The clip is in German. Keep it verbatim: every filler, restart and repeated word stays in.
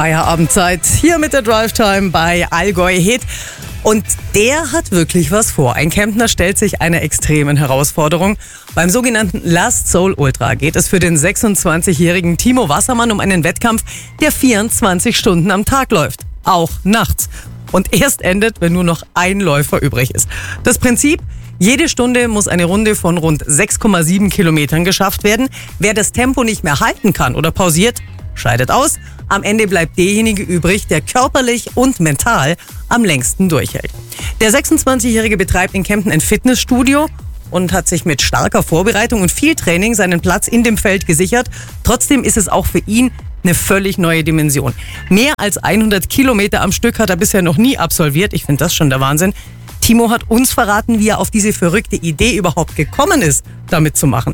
Feierabendzeit hier mit der Drive Time bei Allgäu Hit. Und der hat wirklich was vor. Ein Kemptner stellt sich einer extremen Herausforderung. Beim sogenannten Last Soul Ultra geht es für den sechsundzwanzigjährigen Timo Wassermann um einen Wettkampf, der vierundzwanzig Stunden am Tag läuft. Auch nachts. Und erst endet, wenn nur noch ein Läufer übrig ist. Das Prinzip: jede Stunde muss eine Runde von rund sechs Komma sieben Kilometern geschafft werden. Wer das Tempo nicht mehr halten kann oder pausiert, scheidet aus. Am Ende bleibt derjenige übrig, der körperlich und mental am längsten durchhält. Der sechsundzwanzigjährige betreibt in Kempten ein Fitnessstudio und hat sich mit starker Vorbereitung und viel Training seinen Platz in dem Feld gesichert. Trotzdem ist es auch für ihn eine völlig neue Dimension. Mehr als hundert Kilometer am Stück hat er bisher noch nie absolviert. Ich finde das schon der Wahnsinn. Timo hat uns verraten, wie er auf diese verrückte Idee überhaupt gekommen ist, damit zu machen.